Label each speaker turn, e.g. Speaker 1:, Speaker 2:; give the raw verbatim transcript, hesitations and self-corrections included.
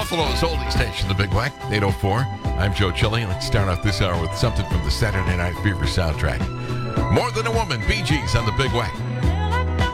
Speaker 1: Buffalo's oldie station, the Big Wack, eight oh four. I'm Joe Chili. Let's start off this hour with something from the Saturday Night Fever soundtrack. More Than a Woman, Bee Gees on the Big Wack.